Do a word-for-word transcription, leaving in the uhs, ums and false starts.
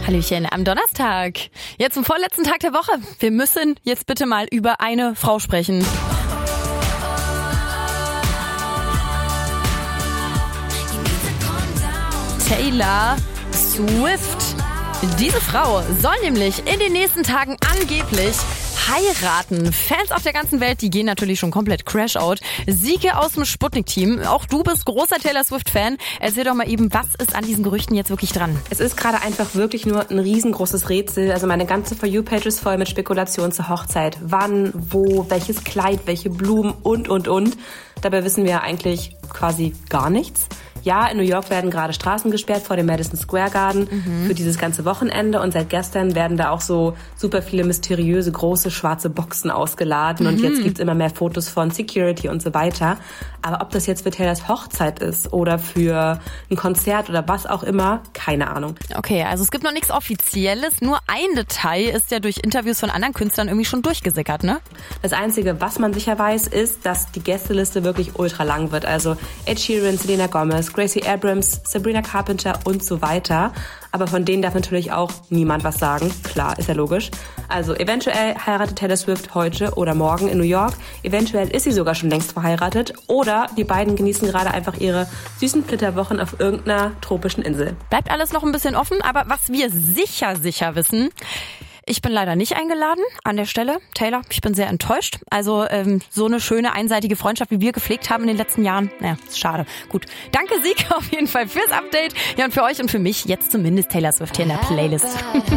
Hallöchen am Donnerstag. Jetzt zum vorletzten Tag der Woche. Wir müssen jetzt bitte mal über eine Frau sprechen. Taylor Swift. Diese Frau soll nämlich in den nächsten Tagen angeblich heiraten. Fans auf der ganzen Welt, die gehen natürlich schon komplett Crash-out. Sieke aus dem Sputnik-Team, auch du bist großer Taylor Swift-Fan. Erzähl doch mal eben, was ist an diesen Gerüchten jetzt wirklich dran? Es ist gerade einfach wirklich nur ein riesengroßes Rätsel. Also meine ganze For You-Page ist voll mit Spekulationen zur Hochzeit. Wann, wo, welches Kleid, welche Blumen und, und, und. Dabei wissen wir eigentlich quasi gar nichts. Ja, in New York werden gerade Straßen gesperrt vor dem Madison Square Garden mhm. für dieses ganze Wochenende. Und seit gestern werden da auch so super viele mysteriöse, große, schwarze Boxen ausgeladen. Mhm. Und jetzt gibt's immer mehr Fotos von Security und so weiter. Aber ob das jetzt für Taylors Hochzeit ist oder für ein Konzert oder was auch immer, keine Ahnung. Okay, also es gibt noch nichts Offizielles. Nur ein Detail ist ja durch Interviews von anderen Künstlern irgendwie schon durchgesickert, ne? Das Einzige, was man sicher weiß, ist, dass die Gästeliste wirklich ultra lang wird. Also Ed Sheeran, Selena Gomez, Gracie Abrams, Sabrina Carpenter und so weiter. Aber von denen darf natürlich auch niemand was sagen. Klar, ist ja logisch. Also eventuell heiratet Taylor Swift heute oder morgen in New York. Eventuell ist sie sogar schon längst verheiratet. Oder die beiden genießen gerade einfach ihre süßen Flitterwochen auf irgendeiner tropischen Insel. Bleibt alles noch ein bisschen offen, aber was wir sicher, sicher wissen... Ich bin leider nicht eingeladen an der Stelle. Taylor, ich bin sehr enttäuscht. Also ähm, so eine schöne einseitige Freundschaft, wie wir gepflegt haben in den letzten Jahren. Naja, ist schade. Gut, danke Sieg auf jeden Fall fürs Update. Ja, und für euch und für mich jetzt zumindest Taylor Swift hier in der Playlist.